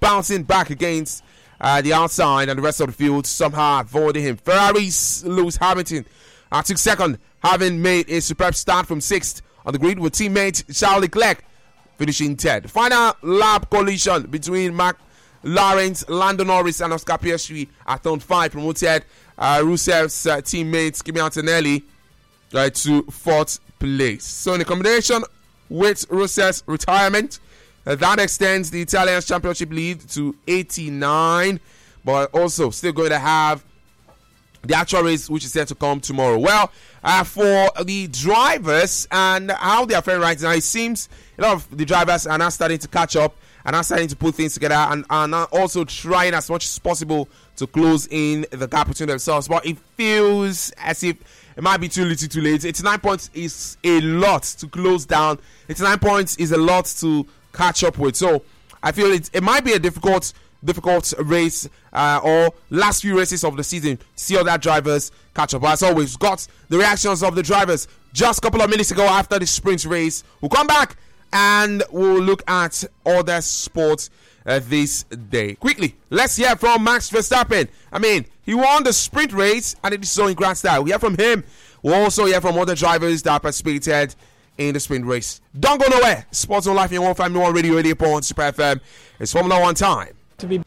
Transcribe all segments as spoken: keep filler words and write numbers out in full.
bouncing back against uh, the outside, and the rest of the field somehow avoiding him. Ferrari's Lewis Hamilton uh, took second, having made a superb start from sixth on the grid, with teammate Charles Leclerc finishing third. Final lap collision between Mark Lawrence, Lando Norris, and Oscar Piastri at turn five promoted uh, Rusev's uh, teammate Kimi Antonelli uh, to fourth place. So in the combination with Rusev's retirement, uh, that extends the Italian championship lead to eighty-nine, but also still going to have the actual race, which is set to come tomorrow. Well, uh, for the drivers and how they are faring right now, it seems a lot of the drivers are now starting to catch up and are starting to put things together, and are now also trying as much as possible to close in the gap between themselves. But it feels as if it might be too little too late. eighty-nine points is a lot to close down. eighty-nine points is a lot to catch up with. So I feel it, it might be a difficult difficult race uh, or last few races of the season to see other drivers catch up. But as always, got the reactions of the drivers just a couple of minutes ago after the sprint race. We'll come back and we'll look at other sports uh, this day. Quickly, let's hear from Max Verstappen. I mean, he won the sprint race and it is so in grand style. We hear from him. We'll also hear from other drivers that participated in the sprint race. Don't go nowhere. Sports on Life in one family one radio radio point Super F M. It's Formula One time. To be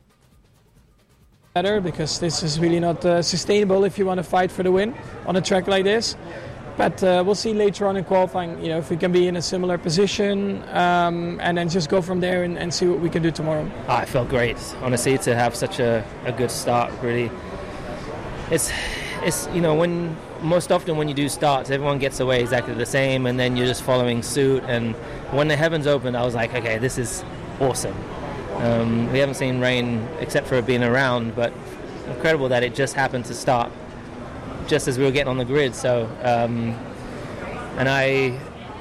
better, because this is really not uh, sustainable if you want to fight for the win on a track like this. But uh, we'll see later on in qualifying, you know, if we can be in a similar position, um, and then just go from there and, and see what we can do tomorrow. Oh, it felt great, honestly, to have such a, a good start. Really, it's it's you know, when most often when you do starts, everyone gets away exactly the same, and then you're just following suit. And when the heavens opened, I was like, okay, this is awesome. Um, we haven't seen rain except for it being around, but incredible that it just happened to start just as we were getting on the grid. So, um, and I,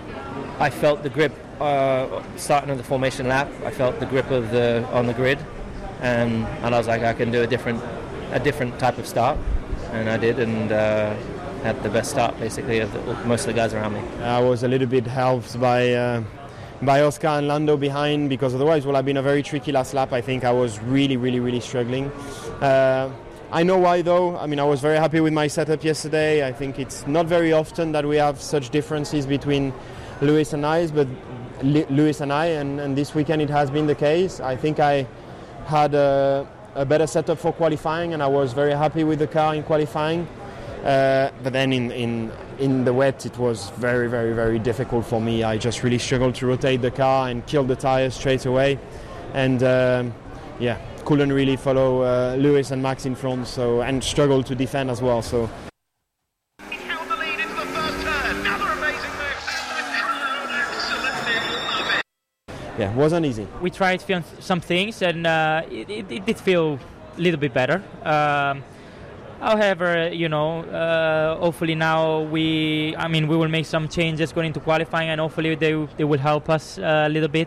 I felt the grip uh, starting of the formation lap. I felt the grip of the on the grid, and and I was like, I can do a different, a different type of start, and I did, and uh, had the best start basically of the, most of the guys around me. I was a little bit helped by. Uh by Oscar and Lando behind, because otherwise it would have been a very tricky last lap. I think I was really, really, really struggling. Uh, I know why though. I mean, I was very happy with my setup yesterday. I think it's not very often that we have such differences between Lewis and I, but Lewis and I, and, and this weekend it has been the case. I think I had a, a better setup for qualifying, and I was very happy with the car in qualifying. Uh, but then in, in in the wet it was very, very, very difficult for me. I just really struggled to rotate the car and kill the tires straight away, and um, yeah, couldn't really follow uh, Lewis and Max in front, so and struggled to defend as well. So. He held the lead into the first turn. Another amazing move. Absolutely love it. Yeah, it wasn't easy. We tried some things, and uh, it, it, it did feel a little bit better. Um, However, you know, uh, hopefully now we, I mean, we will make some changes going into qualifying, and hopefully they they will help us uh, a little bit,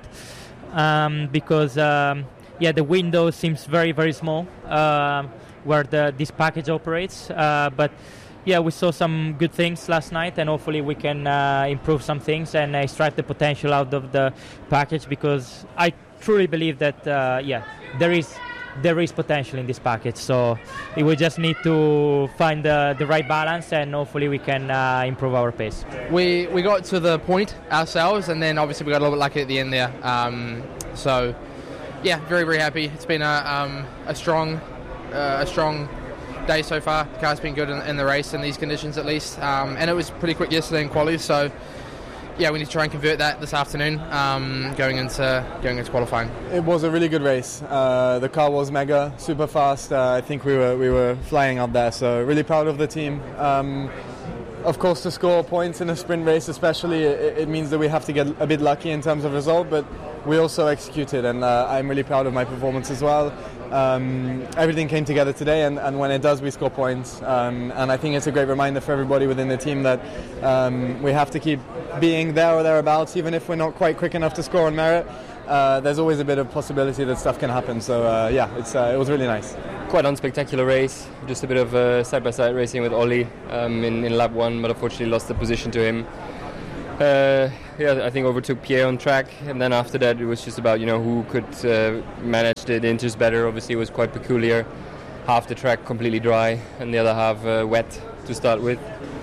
um, because um, yeah, the window seems very, very small uh, where the this package operates. Uh, but yeah, we saw some good things last night, and hopefully we can uh, improve some things and extract the potential out of the package, because I truly believe that uh, yeah, there is. There is potential in this package, so we just need to find the, the right balance, and hopefully we can uh, improve our pace. We we got to the point ourselves, and then obviously we got a little bit lucky at the end there. Um, so yeah, very very happy. It's been a um, a strong uh, a strong day so far. The car's been good in, in the race in these conditions at least, um, and it was pretty quick yesterday in quali. So. Yeah, we need to try and convert that this afternoon, um, going into going into qualifying. It was a really good race. Uh, the car was mega, super fast. Uh, I think we were we were flying out there. So really proud of the team. Um, of course, to score points in a sprint race, especially, it, it means that we have to get a bit lucky in terms of result. But we also executed, and uh, I'm really proud of my performance as well. Um, everything came together today, and, and when it does, we score points. Um, and I think it's a great reminder for everybody within the team that um, we have to keep being there or thereabouts, even if we're not quite quick enough to score on merit. Uh, there's always a bit of possibility that stuff can happen. So uh, yeah, it's uh, it was really nice. Quite an unspectacular race, just a bit of uh, side-by-side racing with Ollie um, in, in lap one, but unfortunately lost the position to him. Uh, yeah, I think overtook Pierre on track, and then after that it was just about you know who could uh, manage the, the inters better. Obviously, it was quite peculiar. Half the track completely dry, and the other half uh, wet to start with.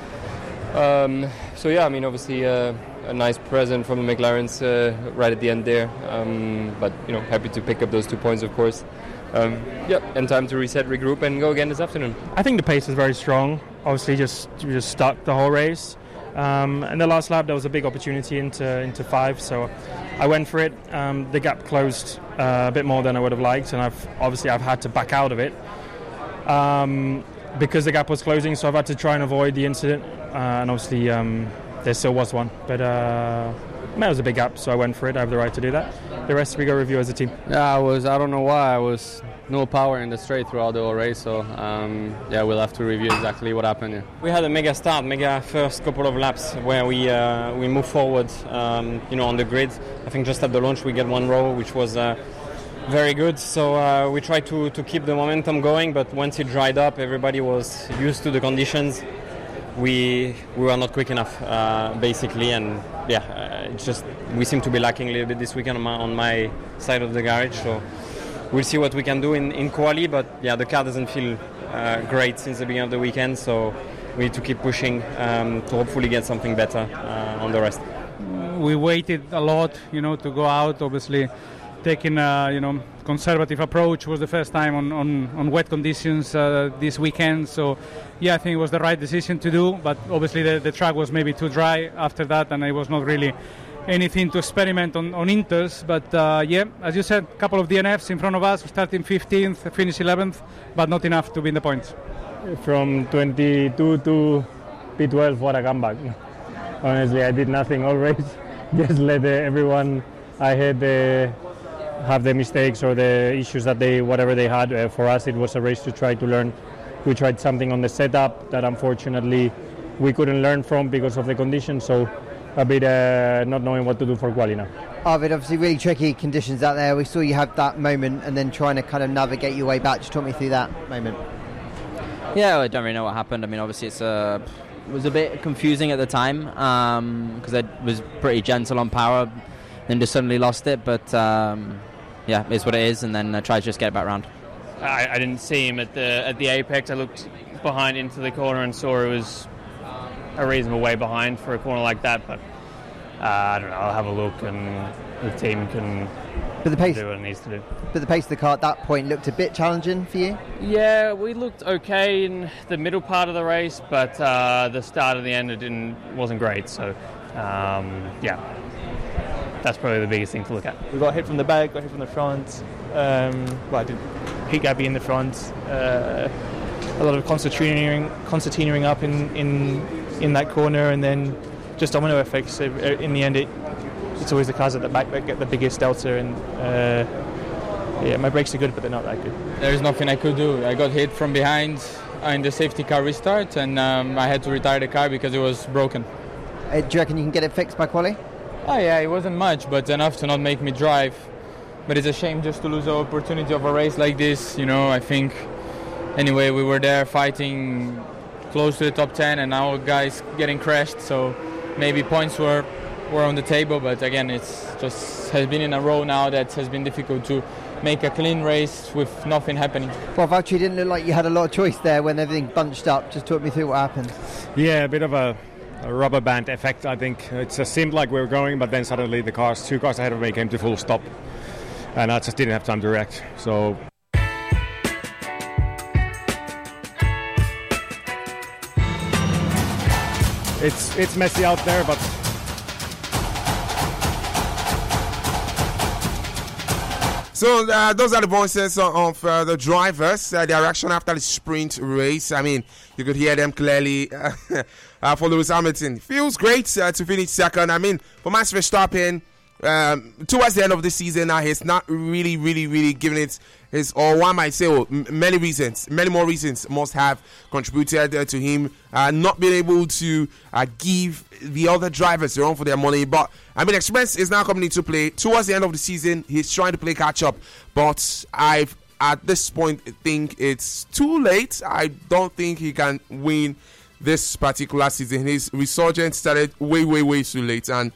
Um, so yeah, I mean, obviously uh, a nice present from the McLarens uh, right at the end there. Um, but you know, happy to pick up those two points, of course. Um, yeah, and time to reset, regroup, and go again this afternoon. I think the pace is very strong. Obviously, just we just stuck the whole race. Um, and the last lap, there was a big opportunity into into five, so I went for it. Um, the gap closed uh, a bit more than I would have liked, and I've obviously I've had to back out of it um, because the gap was closing. So I've had to try and avoid the incident, uh, and obviously um, there still was one, but uh, it was a big gap, so I went for it. I have the right to do that. The rest we go review as a team. Yeah, I was. I don't know why I was no power in the straight throughout the whole race. So um, yeah, we'll have to review exactly what happened. Yeah. We had a mega start, mega first couple of laps where we uh, we moved forward. Um, you know, on the grid. I think just at the launch we get one row, which was uh, very good. So uh, we tried to to keep the momentum going. But once it dried up, everybody was used to the conditions. We we were not quick enough, uh, basically, and yeah, uh, it's just we seem to be lacking a little bit this weekend on my, on my side of the garage. So we'll see what we can do in, in quali, but yeah, the car doesn't feel uh, great since the beginning of the weekend, so we need to keep pushing um, to hopefully get something better uh, on the rest. We waited a lot, you know, to go out. Obviously, taking a you know conservative approach was the first time on, on, on wet conditions uh, this weekend. So yeah, I think it was the right decision to do, but obviously the, the track was maybe too dry after that, and it was not really anything to experiment on, on inters. But uh, yeah, as you said, a couple of D N Fs in front of us, starting fifteenth, finish eleventh, but not enough to win the points. From twenty-two to P twelve, what a comeback. Honestly, I did nothing all race. Just let uh, everyone I had uh, have the mistakes or the issues that they, whatever they had. Uh, for us, it was a race to try to learn. We tried something on the setup that unfortunately we couldn't learn from because of the conditions. So a bit uh, not knowing what to do for quali now. Arvid, obviously really tricky conditions out there. We saw you have that moment and then trying to kind of navigate your way back. Just talk me through that moment. Yeah, well, I don't really know what happened. I mean, obviously it's a, it was a bit confusing at the time because um, I was pretty gentle on power, then just suddenly lost it. But um, yeah, it's what it is, and then I tried to just get it back round. I, I didn't see him at the at the apex. I looked behind into the corner and saw it was a reasonable way behind for a corner like that. But uh, I don't know. I'll have a look, and the team can but the pace, do what it needs to do. But the pace of the car at that point looked a bit challenging for you? Yeah, we looked okay in the middle part of the race, but uh, the start of the end it didn't wasn't great. So um, yeah, that's probably the biggest thing to look at. We got hit from the back, got hit from the front. Um, well, I did hit Gabby in the front. Uh, a lot of concertinaing, concertinaing up in, in in that corner, and then just domino effects. In the end, it it's always the cars at the back that get the biggest delta, and uh, yeah, my brakes are good, but they're not that good. There's nothing I could do. I got hit from behind in the safety car restart, and um, I had to retire the car because it was broken. Uh, do you reckon you can get it fixed by quali? Oh yeah, it wasn't much, but enough to not make me drive. But it's a shame just to lose the opportunity of a race like this. You know, I think anyway we were there fighting close to the top ten, and now guys getting crashed. So maybe points were were on the table, but again, it's just has been in a row now that has been difficult to make a clean race with nothing happening. Well, Valtteri, didn't look like you had a lot of choice there when everything bunched up. Just talk me through what happened. Yeah, a bit of a, a rubber band effect, I think. It just seemed like we were going, but then suddenly the cars, two cars ahead of me came to full stop, and I just didn't have time to react. So it's it's messy out there, but So uh, those are the voices of uh, the drivers, uh, their reaction after the sprint race. I mean, you could hear them clearly uh, for Lewis Hamilton. Feels great uh, to finish second. I mean, for Max Verstappen, um, towards the end of the season now, he's not really, really, really giving it his, or one might say, oh, m- many reasons, many more reasons must have contributed uh, to him uh, not being able to uh, give the other drivers the run for their money. But I mean, experience is now coming into play. Towards the end of the season, he's trying to play catch up, but I've at this point think it's too late. I don't think he can win this particular season. His resurgence started way, way, way too late, and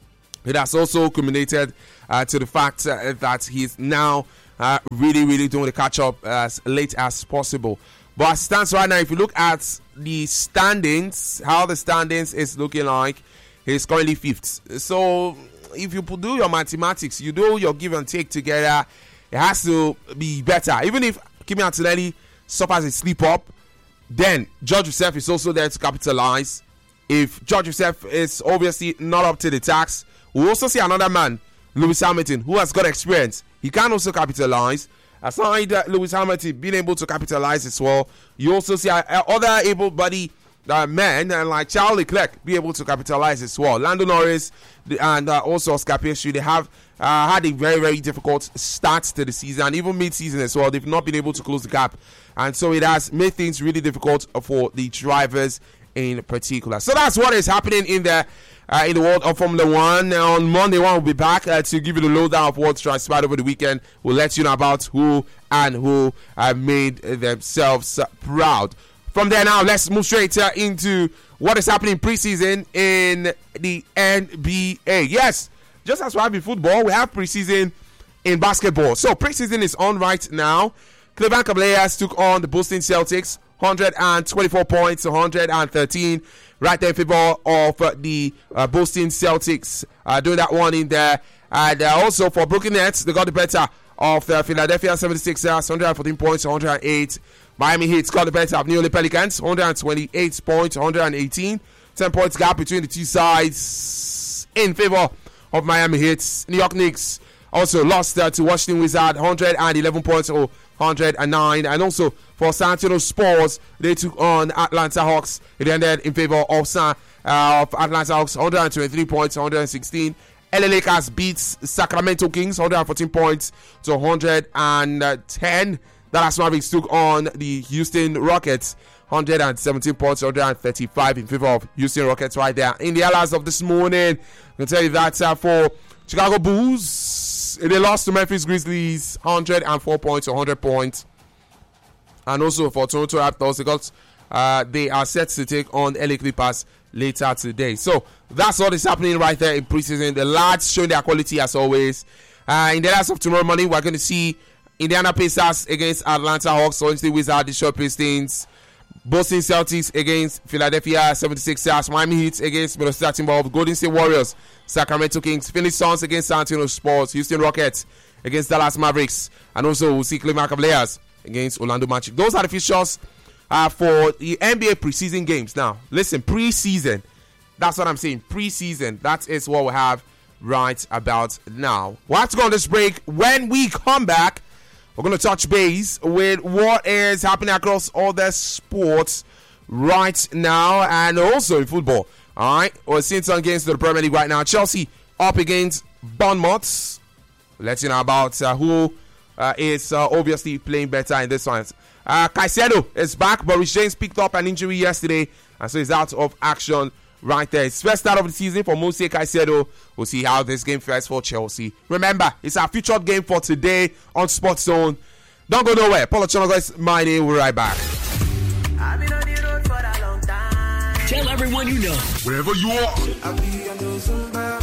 it has also culminated uh, to the fact uh, that he's now uh, really, really doing the catch-up as late as possible. But as it stands right now, if you look at the standings, how the standings is looking like, he's currently fifth. So if you do your mathematics, you do your give and take together, it has to be better. Even if Kimi Antonelli suffers a slip up, then George Joseph is also there to capitalize. If George Joseph is obviously not up to the task, we'll also see another man, Lewis Hamilton, who has got experience. He can also capitalize. Aside uh, Lewis Hamilton being able to capitalize as well, you also see uh, other able-bodied uh, men uh, like Charles Leclerc be able to capitalize as well. Lando Norris and uh, also Oscar Piastri, they have uh, had a very, very difficult start to the season, and even mid-season as well. They've not been able to close the gap, and so it has made things really difficult for the drivers in particular. So that's what is happening in the uh, in the world of Formula One. Uh, on Monday, one will be back uh, to give you the lowdown of what's transpired over the weekend. We'll let you know about who and who uh, made themselves uh, proud. From there now, let's move straight uh, into what is happening preseason in the N B A. Yes, just as we have in football, we have preseason in basketball. So preseason is on right now. Cleveland Cavaliers took on the Boston Celtics, one hundred twenty-four points, one hundred thirteen, right there in favor of uh, the uh, Boston Celtics, uh, doing that one in there. And uh, also for Brooklyn Nets, they got the better of the Philadelphia seventy-sixers, one hundred fourteen points, one hundred eight. Miami Heat got the better of New Orleans Pelicans, one hundred twenty-eight points, one hundred eighteen. ten points gap between the two sides in favor of Miami Heat. New York Knicks also lost uh, to Washington Wizards, one hundred eleven points, or one hundred nine. And also for San Antonio Spurs, they took on Atlanta Hawks. It ended in favor of, San, uh, of Atlanta Hawks, one hundred twenty-three points, one hundred sixteen. L A Lakers beats Sacramento Kings, one hundred fourteen points to one hundred ten. Dallas Mavericks took on the Houston Rockets, one hundred seventeen points, one hundred thirty-five in favor of Houston Rockets right there. In the highlights of this morning, I can tell you that uh, for Chicago Bulls, they lost to Memphis Grizzlies, one hundred four points, one hundred points. And also for Toronto Raptors, they, got, uh, they are set to take on L A Clippers later today. So that's what is happening right there in preseason. The lads showing their quality as always. Uh, in the highlights of tomorrow morning, we're going to see Indiana Pacers against Atlanta Hawks, Wednesday Wizards, Detroit Pistons, Boston Celtics against Philadelphia seventy-sixers, Miami Heat against Minnesota Timberwolves, Golden State Warriors, Sacramento Kings, Phoenix Suns against San Antonio Spurs, Houston Rockets against Dallas Mavericks, and also we'll see Cleveland Cavaliers against Orlando Magic. Those are the fixtures uh, for the N B A preseason games. Now, listen, preseason, that's what I'm saying, preseason, that is what we have right about now. We'll have to go on this break. When we come back, we're going to touch base with what is happening across other sports right now and also in football. All right, we're seeing some games to the Premier League right now. Chelsea up against Bournemouth. Let's you know about uh, who uh, is uh, obviously playing better in this one. Uh, Caicedo is back, but Rich James picked up an injury yesterday, and so he's out of action right there. It's first start of the season for Mose Caicedo. We'll see how this game fares for Chelsea. Remember, it's our featured game for today on Sports Zone. Don't go nowhere. Paulo Chonogo is my name. We'll be right back. I've been on the road for a long time. Tell everyone you know. Wherever you are. I'll be on the Zumba,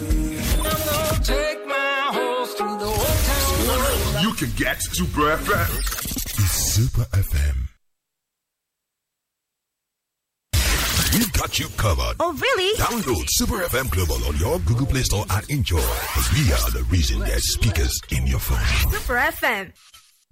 I'm gonna take my horse to the old town. You can get Super F M. It's Super F M. We've got you covered. Oh, really? Download Super F M Global on your Google Play Store and enjoy. Because we are the reason there's speakers in your phone. Super F M.